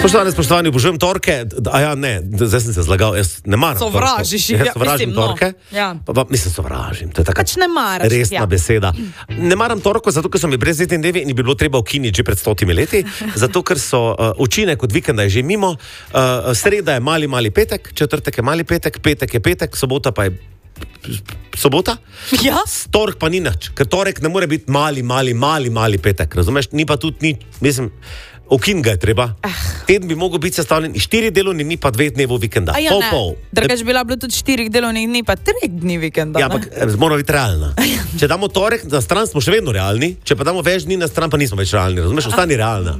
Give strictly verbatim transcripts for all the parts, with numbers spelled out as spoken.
Spoštovane, spoštovani, obožujem torke. A ja, ne, zdaj sem se zlagal, jaz ne maram torkov. Sovražiš jih, Jaz ja, sovražim mislim, no. torke. Ja. Pa, pa, mislim, sovražim. To je taka Pač ne maraš, resna ja. beseda. Ne maram torkov, zato ker so mi brezletni dnevi in bi bilo treba ukiniti že pred stotimi leti, zato ker so uh, učinek od vikenda je že mimo, uh, sreda je mali, mali petek, četrtek je mali petek, petek je petek, sobota pa je sobota. Ja? Tork pa ni nič, ker torek ne more biti mali, mali, mali, mali petek, razumeš? Ni pa tudi ni, mislim, ukin ga je treba. Ah. Teden bi mogel biti sestavljen iz štiri delovni dni pa dveh dnevov vikenda. Ja, pol, ne. pol. Drugač bila bilo tudi štirih delovnih dni, pa treh dni vikenda. Ja, ampak moramo biti realna. Če damo torek na stran, smo še vedno realni, če pa damo več dni na stran, pa nismo več realni. Razumeš, ostani realna.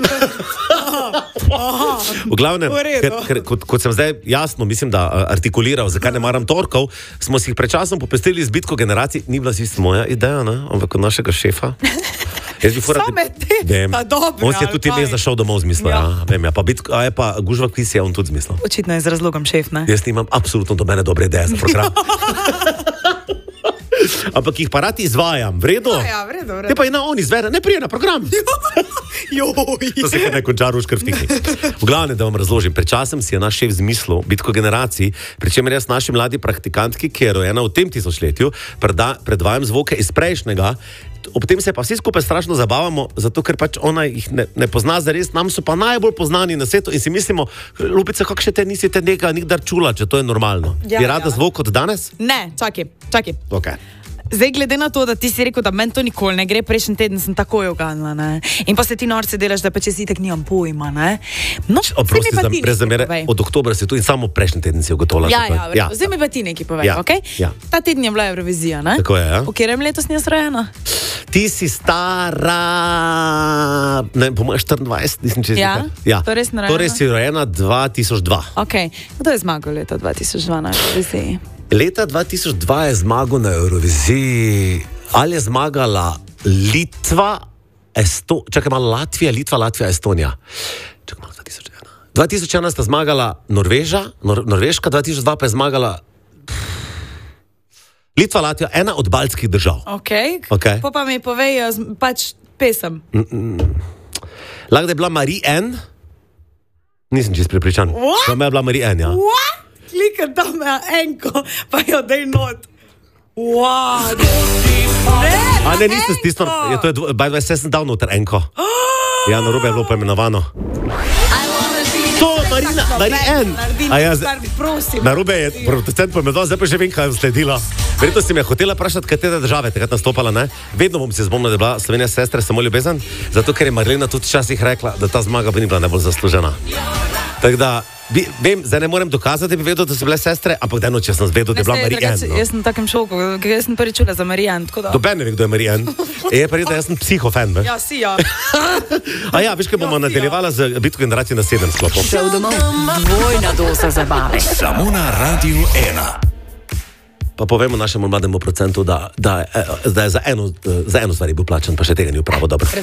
V glavnem, ker, ker, kot, kot sem zdaj jasno, mislim, da artikuliral, zakaj ne maram torkov, smo si jih pred časom popestrili z bitko generacij. Ni bila si moja ideja, ne? Ampak od našega šefa. Same te, vem, pa dobro. on si je tudi ime zašel domov zmislil. Ja. Ja, vem, ja. Pa bitko, a je pa gužva kviz je on tudi zmislil. Očitno je z razlogom šef, ne? Jaz nimam absolutno dobene dobre ideje za program. Ampak jih pa rad izvajam, v redu? Ja, ja, v redu, v redu. Te pa je na on izvede, ne prije na program. Joj. To se ne konča ruškar v tihni. V glavnem, da vam razložim, pred časem si je naš šef zmislil bitko generacij, pri čemer jaz naši mladi praktikantki, ki je rojena v tem tisočletju, preda, predvajam zvoke iz prejšnjega, ob tem se pa vsi skupaj strašno zabavamo, zato ker pač ona jih ne, ne pozna zares, nam so pa najbolj poznani na svetu in si mislimo, Lupica, kako še te nisi te nekaj nikdar čula, če to je normalno. Ja, je rada ja. zvok od danes? Ne, čakaj, čakaj. Okay. Zdaj, glede na to, da ti si rekel, da meni to nikoli ne gre, prejšnji teden sem takoj oganila, ne? In pa se ti norce delaš, da pa če si itak nimam pojma, ne? No, oprosti za brez zamere, od oktobra si tu in samo prejšnji teden si ugotovila. Ja, ja, ja. Zdaj mi pa ti nekaj povej, ja, okej? Ja. Ta teden je bila Eurovizija, ne? Tako je, ja. V katerem letu si rojena? Ti si stara, ne, po mojem štiriindvajset, nisem čez ja? ja, torej si rojena? Torej si rojena dva tisoč dva. Ok, kdo je zmagal leta dva tisoč dva na Euroviziji? Leta dva tisoč dva je zmagal na Euroviziji, ali je zmagala Litva, Esto, čakaj malo, Latvija, Litva, Latvija, Estonija. Čakaj malo, dva tisoč ena. dva tisoč ena sta zmagala Norveža, Nor, Norveška, dva tisoč dva pa je zmagala Litva, Latvija, ena od baltskih držav. Ok, okay. Pa pa mi povej, pač pesem. Lahko da je bila Marie-Anne, nisem čist prepričan. Da me je bila Marie-Anne, ja. What? Klikaj tam na enko, pa jo dej not. Wow. Ne, A ne, nisem stisnil, ja, to je, by the way, se sem dal noter enko. Ja, na robe je bilo poimenovano. To, Marina, Marie-Anne. A ja, na robe je producent poimenoval, zdaj pa že vem, kaj je sledila. Verjetno si me hotela vprašati, katere države takrat nastopala, ne? Vedno bom se spomnil, da je bila Slovenija sestre samo ljubezen, zato ker je Marlena tudi včasih rekla, da ta zmaga bi ni bila najbolj zaslužena. Tako da, bi, vem, zdaj ne morem dokazati, da bi vedel, da so bile sestre, ampak dajno, če sem zvedel, da je bila Marie-Anne. No. Jaz sem v takem šoku, ker jaz sem prvi čula za Marie-Anne, tako da... Doben ne ve, kdo je Marie-Anne. E, je pa res, da jaz sem psihofan, veš? Ja, si, ja. A ja, veš, kaj bomo ja, nadaljevala z bitko generacij na sedem sklopom. Šel domov, dvojna doza zabave. Samo na Radiu ena. Pa povemo našemu mlademu procentu, da, da, da je za eno, za eno stvar bil plačan, pa še tega ni upravo dobro.